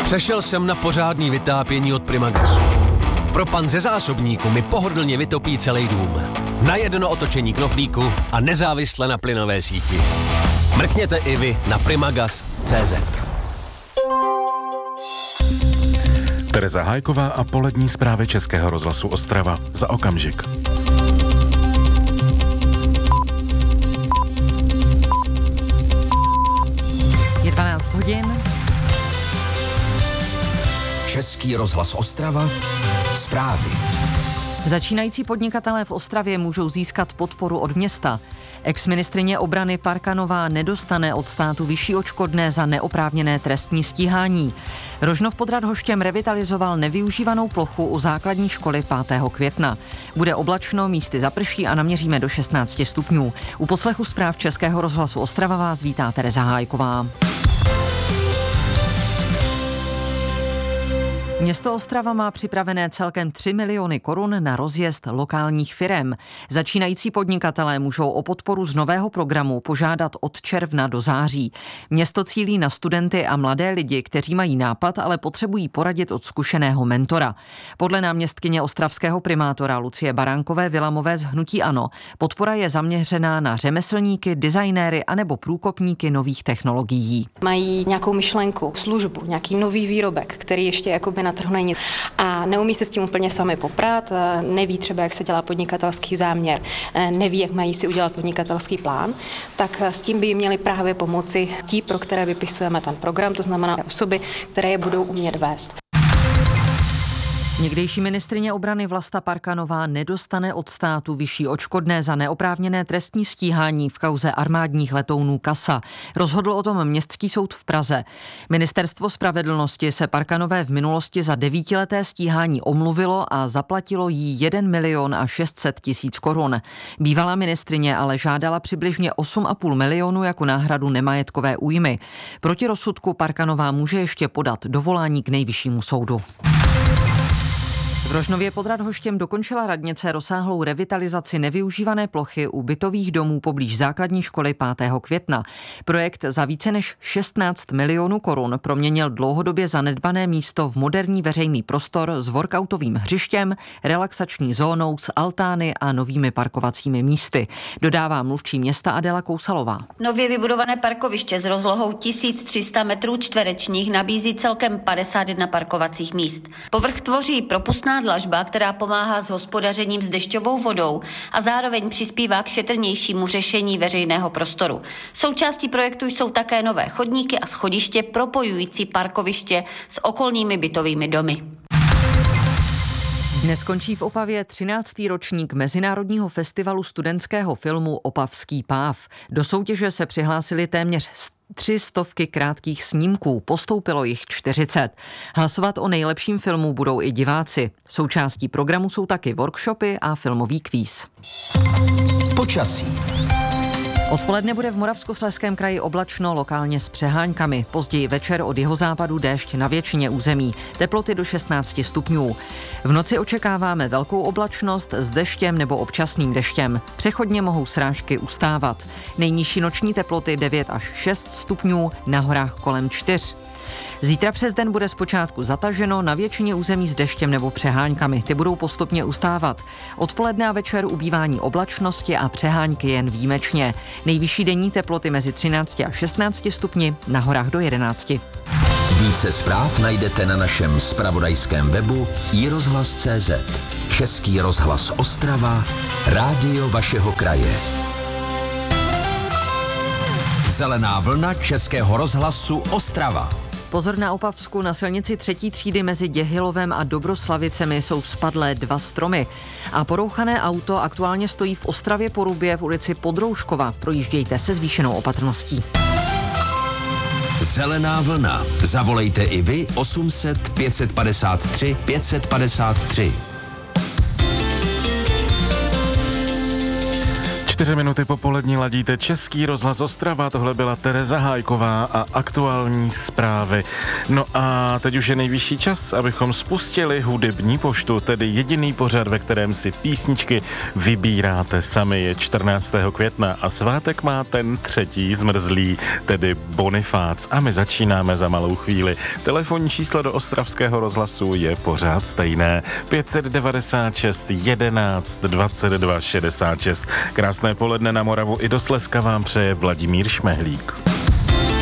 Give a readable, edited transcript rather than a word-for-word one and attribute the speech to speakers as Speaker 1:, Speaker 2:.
Speaker 1: Přešel jsem na pořádný vytápění od Primagasu. Propan ze zásobníku mi pohodlně vytopí celý dům. Na jedno otočení knoflíku a nezávisle na plynové síti. Mrkněte i vy na primagas.cz.
Speaker 2: Tereza Hájková a polední zprávy Českého rozhlasu Ostrava. Za okamžik.
Speaker 3: Je 12 hodin.
Speaker 4: Český rozhlas Ostrava. Zprávy.
Speaker 3: Začínající podnikatelé v Ostravě můžou získat podporu od města. Exministryně obrany Parkanová nedostane od státu vyšší odškodné za neoprávněné trestní stíhání. Rožnov pod Radhoštěm revitalizoval nevyužívanou plochu u základní školy 5. května. Bude oblačno, místy zaprší a naměříme do 16 stupňů. U poslechu zpráv Českého rozhlasu Ostrava vás vítá Tereza Hájková. Město Ostrava má připravené celkem 3 miliony korun na rozjezd lokálních firem. Začínající podnikatelé můžou o podporu z nového programu požádat od června do září. Město cílí na studenty a mladé lidi, kteří mají nápad, ale potřebují poradit od zkušeného mentora. Podle náměstkyně ostravského primátora Lucie Baránkové-Vilamové z hnutí ANO podpora je zaměřená na řemeslníky, designéry anebo průkopníky nových technologií.
Speaker 5: Mají nějakou myšlenku, službu, nějaký nový výrobek, který ještě jakoby na trhu není a neumí se s tím úplně sami poprat, neví třeba, jak se dělá podnikatelský záměr, neví, jak mají si udělat podnikatelský plán, tak s tím by jim měli právě pomoci ti, pro které vypisujeme ten program, to znamená osoby, které je budou umět vést.
Speaker 3: Někdejší ministryně obrany Vlasta Parkanová nedostane od státu vyšší odškodné za neoprávněné trestní stíhání v kauze armádních letounů Kasa. Rozhodl o tom Městský soud v Praze. Ministerstvo spravedlnosti se Parkanové v minulosti za 9leté stíhání omluvilo a zaplatilo jí 1 600 000 korun. Bývalá ministryně ale žádala přibližně 8,5 milionu jako náhradu nemajetkové újmy. Proti rozsudku Parkanová může ještě podat dovolání k Nejvyššímu soudu. V Rožnově pod Radhoštěm dokončila radnice rozsáhlou revitalizaci nevyužívané plochy u bytových domů poblíž základní školy 5. května. Projekt za více než 16 milionů korun proměnil dlouhodobě zanedbané místo v moderní veřejný prostor s workoutovým hřištěm, relaxační zónou s altány a novými parkovacími místy. Dodává mluvčí města Adela Kousalová.
Speaker 6: Nově vybudované parkoviště s rozlohou 1300 metrů čtverečních nabízí celkem 51 parkovacích míst. Povrch tvoří propustná dlažba, která pomáhá s hospodařením s dešťovou vodou a zároveň přispívá k šetrnějšímu řešení veřejného prostoru. Součástí projektu jsou také nové chodníky a schodiště propojující parkoviště s okolními bytovými domy.
Speaker 3: Dnes končí v Opavě 13. ročník Mezinárodního festivalu studentského filmu Opavský páv. Do soutěže se přihlásili téměř 300 krátkých snímků, postoupilo jich 40. Hlasovat o nejlepším filmu budou i diváci. Součástí programu jsou taky workshopy a filmový kvíz.
Speaker 4: Počasí.
Speaker 3: Odpoledne bude v Moravskoslezském kraji oblačno, lokálně s přeháňkami. Později večer od jihozápadu déšť na většině území. Teploty do 16 stupňů. V noci očekáváme velkou oblačnost s deštěm nebo občasným deštěm. Přechodně mohou srážky ustávat. Nejnižší noční teploty 9 až 6 stupňů, na horách kolem 4. Zítra přes den bude zpočátku zataženo, na většině území s deštěm nebo přeháňkami. Ty budou postupně ustávat. Odpoledne a večer ubývání oblačnosti a přeháňky jen výjimečně. Nejvyšší denní teploty mezi 13 a 16 stupni, na horách do 11.
Speaker 4: Více zpráv najdete na našem zpravodajském webu iRozhlas.cz. Český rozhlas Ostrava, rádio vašeho kraje. Zelená vlna Českého rozhlasu Ostrava.
Speaker 3: Pozor na Opavsku, na silnici 3. třídy mezi Děhilovem a Dobroslavicemi jsou spadlé 2 stromy. A porouchané auto aktuálně stojí v Ostravě Porubě v ulici Podrouškova. Projíždějte se zvýšenou opatrností.
Speaker 4: Zelená vlna. Zavolejte i vy 800 553 553.
Speaker 2: 4 minuty po polední ladíte Český rozhlas Ostrava, tohle byla Tereza Hájková a aktuální zprávy. No a teď už je nejvyšší čas, abychom spustili hudební poštu, tedy jediný pořad, ve kterém si písničky vybíráte sami. Je 14. května a svátek má ten 3. zmrzlý, tedy Bonifác. A my začínáme za malou chvíli. Telefonní číslo do ostravského rozhlasu je pořád stejné. 596 11 22 66. Krásné poledne na Moravu i do Slezska vám přeje Vladimír Šmehlík.